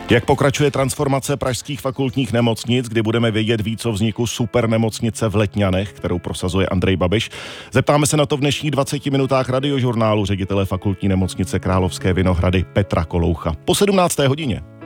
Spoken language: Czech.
Jak pokračuje transformace pražských fakultních nemocnic, kdy budeme vědět víc o vzniku supernemocnice v Letňanech, kterou prosazuje Andrej Babiš? Zeptáme se na to v dnešních 20 minutách radiožurnálu ředitele fakultní nemocnice Královské Vinohrady Petra Koloucha. Po 17. hodině.